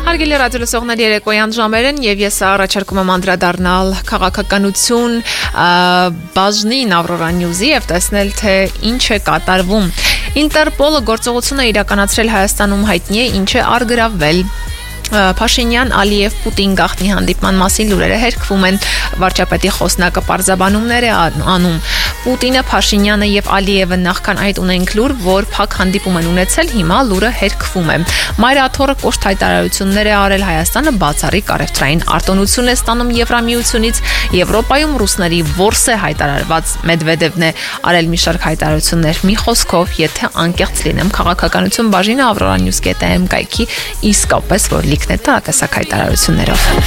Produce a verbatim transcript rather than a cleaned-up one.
Հարգելի ռադիոլսողներ, երեկոյան ժամերն եւ ես առաջարկում եմ անդրադառնալ քաղաքականություն բաժնին Aurora News-ի եւ տեսնել թե ինչ է կատարվում։ Ինտերպոլը գործողություն է իրականացրել Հայաստանում, հայտնի է ինչ է առգրավվել։ Փաշինյան, Ալիև, Պուտին գաղտնի հանդիպման մասին լուրերը հերքվում են, վարչապետի խոսնակը պարզաբանումներ է անում։ Պուտինը, Փաշինյանը եւ Ալիևը նախքան այդ ունենք լուր, որ փակ հանդիպում են ունեցել, հիմա լուրը հերքվում է։ Մայրաթորը կոշտ հայտարարություններ է արել, Հայաստանը բացառիկ առևտրային արտոնություն է ստանում Եվրամիությունից, Եվրոպայում ռուսների ворս է հայտարարված, Մեդվեդևն է արել մի շարք հայտարարություններ։ Մի խոսքով, եթե անկեղծ լինեմ, քաղաքականություն բաժինը Aurora News.am կայքի իսկապես որ լիքն է տա տեսակ հայտարարություններով։